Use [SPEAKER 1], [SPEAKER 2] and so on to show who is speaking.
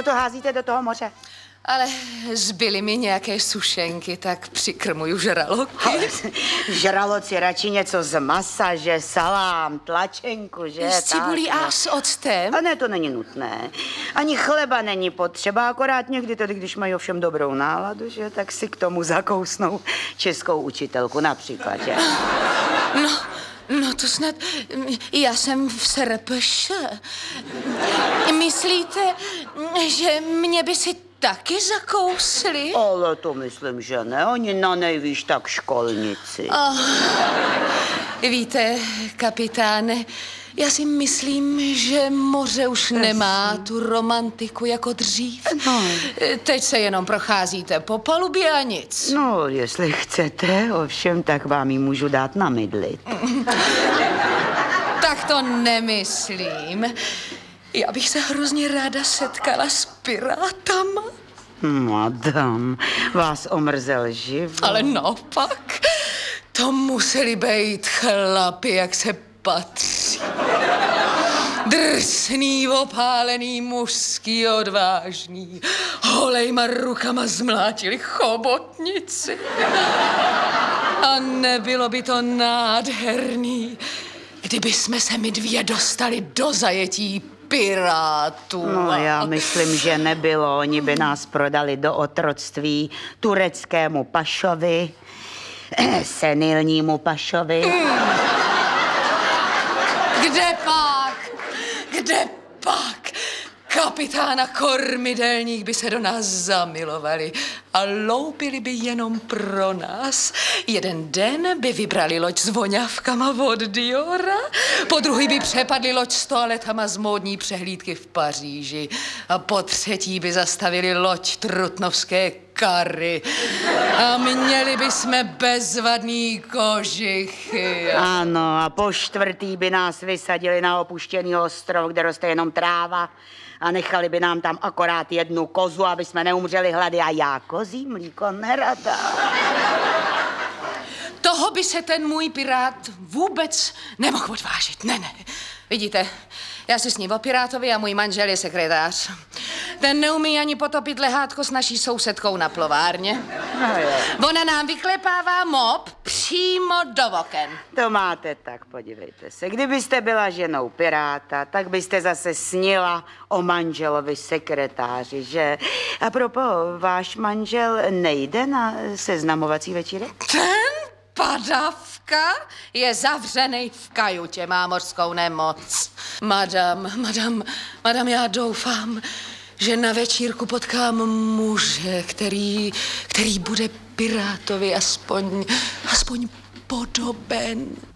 [SPEAKER 1] Co to házíte do toho moře?
[SPEAKER 2] Ale zbyly mi nějaké sušenky, tak přikrmuju žraloky.
[SPEAKER 1] Ale žraloci radši něco z masa, že salám, tlačenku, že?
[SPEAKER 2] S cibulí a s octem?
[SPEAKER 1] A ne, to není nutné. Ani chleba není potřeba, akorát někdy tedy, když mají ovšem dobrou náladu, že? Tak si k tomu zakousnou českou učitelku například, že?
[SPEAKER 2] No to snad, já jsem v SRPŠ. Myslíte, že mě by si taky zakousli?
[SPEAKER 1] Ale to myslím, že ne. Oni na nejvíš tak školnici.
[SPEAKER 2] Víte, kapitáne, já si myslím, že moře už nemá tu romantiku jako dřív.
[SPEAKER 1] No.
[SPEAKER 2] Teď se jenom procházíte po palubě a nic.
[SPEAKER 1] No, jestli chcete, ovšem, tak vám ji můžu dát namydlit.
[SPEAKER 2] Tak to nemyslím. Já bych se hrozně ráda setkala s pirátama.
[SPEAKER 1] Madam, vás omrzel život.
[SPEAKER 2] Ale naopak, to museli být chlapi, jak se patří. Drsný, opálený, mužský, odvážný. Holejma rukama zmlátili chobotnici. A nebylo by to nádherný, kdyby jsme se my dvě dostali do zajetí pirátů.
[SPEAKER 1] No, já myslím, že nebylo. Oni by nás prodali do otroctví tureckému pašovi, senilnímu pašovi.
[SPEAKER 2] Kde pak? Kapitána kormidelník by se do nás zamilovali a loupili by jenom pro nás. Jeden den by vybrali loď s voňavkama od Diora, po druhý by přepadli loď s toaletama z módní přehlídky v Paříži a po třetí by zastavili loď trutnovské kary a měli by jsme bezvadný kožichy.
[SPEAKER 1] Ano, a po čtvrtý by nás vysadili na opuštěný ostrov, kde roste jenom tráva a nechali by nám tam akorát jednu kozu, aby jsme neumřeli hlady a já kozí mlíko nerada.
[SPEAKER 2] Toho by se ten můj pirát vůbec nemohl odvážit. Ne. Vidíte, já si sním o pirátovi a můj manžel je sekretář. Ten neumí ani potopit lehátko s naší sousedkou na plovárně. Ona nám vyklepává mop přímo do oken.
[SPEAKER 1] To máte tak, podívejte se. Kdybyste byla ženou piráta, tak byste zase snila o manželovi sekretáři, že? A propos, váš manžel nejde na seznamovací večírek?
[SPEAKER 2] Ten padavka je zavřenej v kajutě, má mořskou nemoc. Madam, já doufám, že na večírku potkám muže, který bude pirátovi aspoň podoben.